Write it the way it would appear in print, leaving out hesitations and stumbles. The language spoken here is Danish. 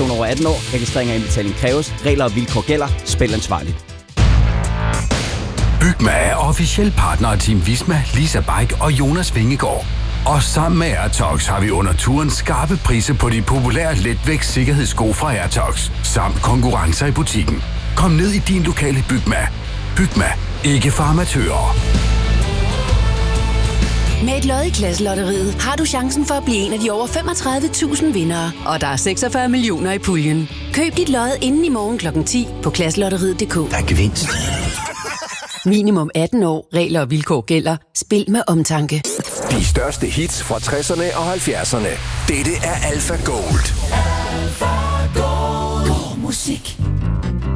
Personer over 18 år. Registrering og indbetaling kræves. Regler og vilkår gælder. Spil ansvarligt. Bygma er officiel partner af Team Visma, Lisa Bike og Jonas Vingegaard. Og sammen med Airtox har vi under turen skarpe priser på de populære letvægts sikkerhedssko fra Airtox, samt konkurrencer i butikken. Kom ned i din lokale Bygma. Bygma, ikke for amatører. Med et lod i Klasselotteriet har du chancen for at blive en af de over 35.000 vindere. Og der er 46 millioner i puljen. Køb dit lod inden i morgen kl. 10 på klasselotteriet.dk. Der er gevinst. Minimum 18 år. Regler og vilkår gælder. Spil med omtanke. De største hits fra 60'erne og 70'erne. Dette er Alpha Gold. Alpha Gold. God musik.